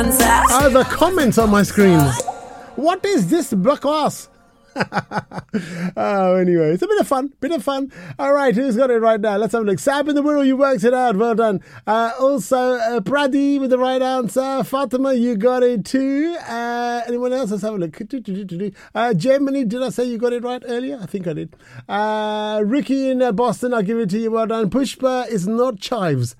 answer. The comments on my screen. What is this bakwas? Anyway, it's a bit of fun. All right, who's got it right now? Let's have a look. Sab in the Wirral, you worked it out. Well done. Also, Pradi with the right answer. Fatima, you got it too. Anyone else? Let's have a look. Germany, did I say you got it right earlier? I think I did. Ricky in Boston, I'll give it to you. Well done. Pushpa is not chives.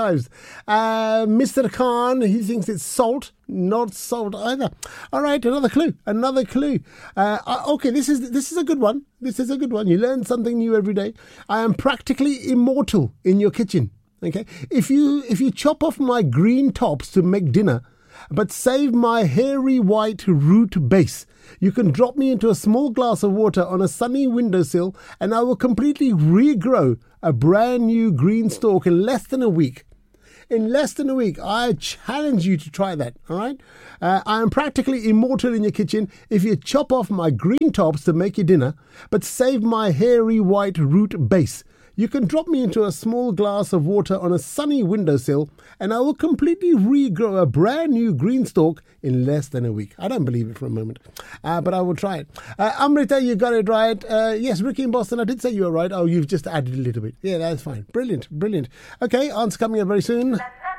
Mr. Khan, he thinks it's salt. Not salt either. All right, another clue. Okay, this is a good one. You learn something new every day. I am practically immortal in your kitchen. Okay, if you chop off my green tops to make dinner, but save my hairy white root base, you can drop me into a small glass of water on a sunny windowsill, and I will completely regrow a brand new green stalk in less than a week. I challenge you to try that, all right? I am practically immortal in your kitchen if you chop off my green tops to make your dinner, but save my hairy white root base. You can drop me into a small glass of water on a sunny windowsill, and I will completely regrow a brand new green stalk in less than a week. I don't believe it for a moment, but I will try it. Amrita, you got it right. Yes, Ricky in Boston, I did say you were right. Oh, you've just added a little bit. Yeah, that's fine. Brilliant. Okay, answer coming up very soon.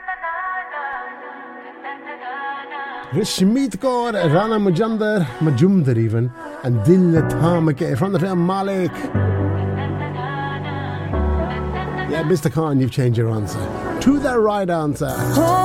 Rishmeet Kaur, Rana Majumdar even, and Dil Thamake from the film Malik. Yeah, Mr. Khan, you've changed your answer to the right answer.